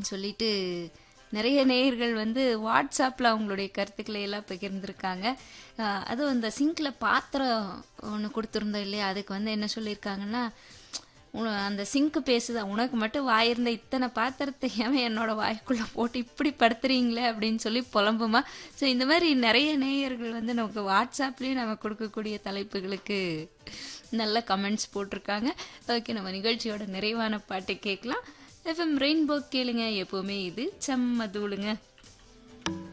அப்படின்னு சொல்லிட்டு நிறைய நேயர்கள் வந்து வாட்ஸ்அப்பில் அவங்களுடைய கருத்துக்களை எல்லாம் பகிர்ந்துருக்காங்க. அதுவும் இந்த சிங்கில் பாத்திரம் ஒன்று கொடுத்துருந்தோம் இல்லையா, அதுக்கு வந்து என்ன சொல்லியிருக்காங்கன்னா, அந்த சிங்க்கு பேசுதா, உனக்கு மட்டும் வாயிருந்த இத்தனை பாத்திரத்தை ஏன் என்னோட வாய்க்குள்ளே போட்டு இப்படி படுத்துறீங்களே அப்படின்னு சொல்லி புலம்புமா. ஸோ இந்த மாதிரி நிறைய நேயர்கள் வந்து நமக்கு வாட்ஸ்அப்லேயும் நம்ம கொடுக்கக்கூடிய தலைப்புகளுக்கு நல்ல கமெண்ட்ஸ் போட்டிருக்காங்க. ஓகே, நம்ம நிகழ்ச்சியோட நிறைவான பாட்டு கேட்கலாம். எஃப்எம் ரெயின்போ கேளுங்க, எப்போவுமே இது செம்ம தூளுங்க.